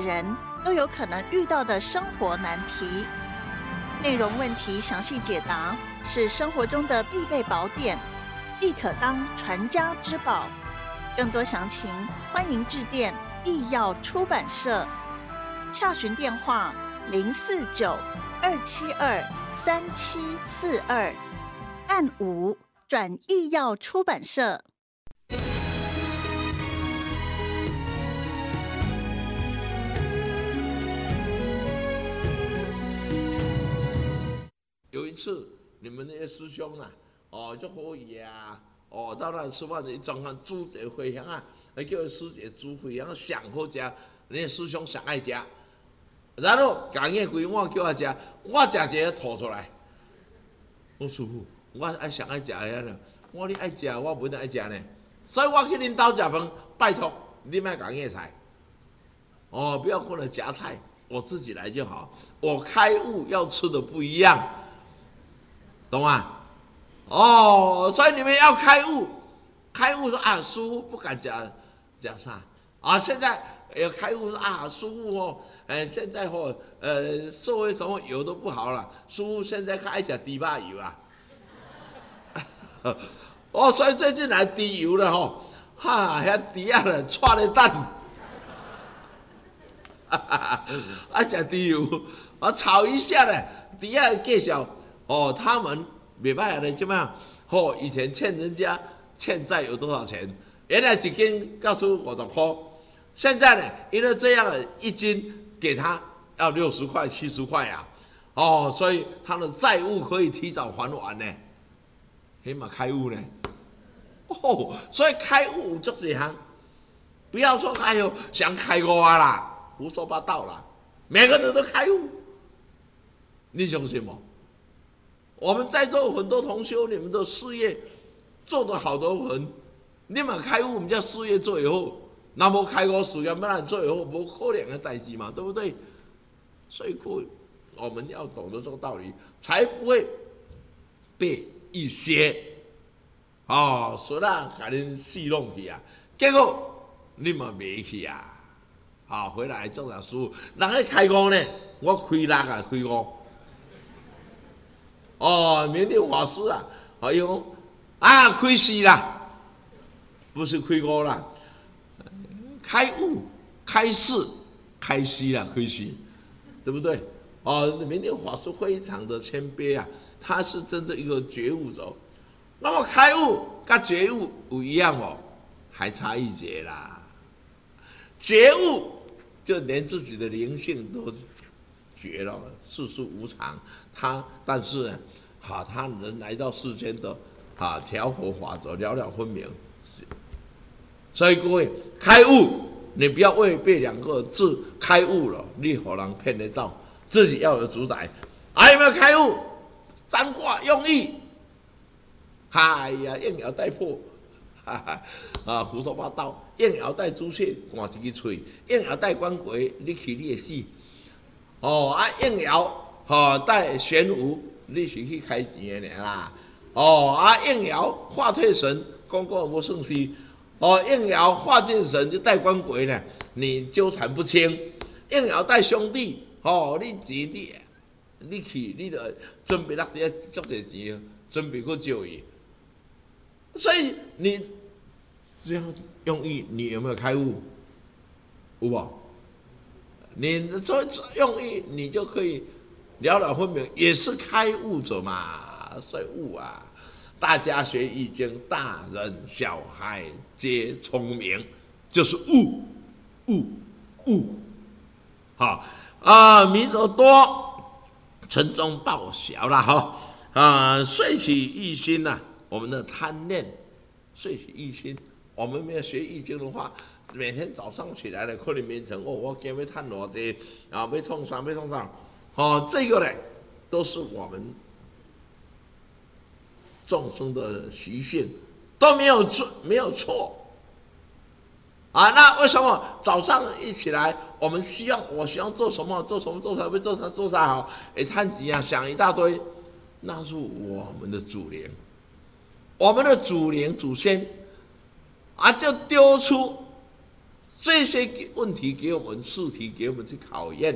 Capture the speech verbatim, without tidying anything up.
人都有可能遇到的生活难题。内容问题详细解答，是生活中的必备宝典，亦可当传家之宝。更多详情，欢迎致电易药出版社，洽询电话零四九二七二三七四二，按五转易药出版社。 有一次，你们那些师兄啊，哦，就可以啊，哦，到那吃饭，你装上煮一个花香啊，还叫师姐煮花香，上好食，那些师兄上爱食，然后讲个规碗叫我食，我食一个吐出来。我师傅，我爱上爱食个了，我你爱食，我不能爱食呢，所以我去恁兜食饭，拜托你莫讲叶菜，哦，不要过来夹菜，我自己来就好。我开悟要吃的不一样。懂吗？哦，所以你们要开悟，开悟说啊，师父不敢讲讲啥啊。现在要开悟说啊，师父哦，哎，现在哦，呃，社会什么油都不好了，师父现在爱讲低巴油啊。哦，所以最近来低油了吼，哈，遐低啊了，踹了蛋，啊，讲低油，啊，炒一下呢，低啊介绍。哦，他们没办法的，怎么样？哦，以前欠人家欠债有多少钱？原来一斤告诉我的块，现在呢，因为这样一斤给他要六十块、七十块啊，哦，所以他的债务可以提早还完呢，起码开悟呢。哦，所以开悟就是这样，不要说哎呦想开悟啊啦，胡说八道啦，每个人都开悟，你相信吗？我们在座很多同修，你们的事业做得好的很，你们开悟，我们叫事业做以后，那么开悟事业不然做以后，不可能的代志嘛，对不对？所以我们要懂得这个道理，才不会被一些哦，说啦，给恁戏弄去啊，结果你们没去啊，啊、哦，回来做老师，人家开悟呢，我开六啊，开悟。哦，缅甸法师啊，哎呦，啊，开示啦，不是开悟啦，开悟、开示、开示啦，开示，对不对？哦，缅甸法师非常的谦卑啊，他是真正一个觉悟者。那么开悟跟觉悟不一样哦，还差一截啦。觉悟就连自己的灵性都觉了，世事无常。他但是呢，哈，他能来到世间的啊调和法则，了了分明。所以各位开悟，你不要为被两个字开悟了，你给人骗得走，自己要有主宰。还有没有开悟？三卦用意，哎呀，应爻带破，哈哈啊，胡说八道。应爻带朱雀，赶一支嘴；应爻带官鬼，你去你的死。哦啊，应爻哦带玄武，你是去开钱的啦。哦啊，应爻化退神，公公无胜息。哦，应爻化进神就带官鬼呢，你纠缠不清。应爻带兄弟，哦，你钱你你去，你就准备那些足些钱，准备去借伊。所以你这样用意，你有没有开悟？有无？你所以用意，你就可以了了分明，也是开悟者嘛。所以悟啊，大家学易经，大人小孩皆聪明，就是悟，悟，悟。好啊，迷者多，城中报晓了哈啊，睡起易心呐、啊，我们的贪念，睡起易心。我们没有学易经的话，每天早上起来了，可能变成哦，我今天要赚多少啊？要创啥？要创啥？哦，这个呢，都是我们众生的习性，都没有错，没有错。啊，那为什么早上一起来，我们希望我希望做什么做什么做啥，会做啥做啥好？哎，叹几啊，想一大堆，那是我们的祖灵，我们的祖灵祖先啊，就丢出这些问题给我们试题，给我们去考验。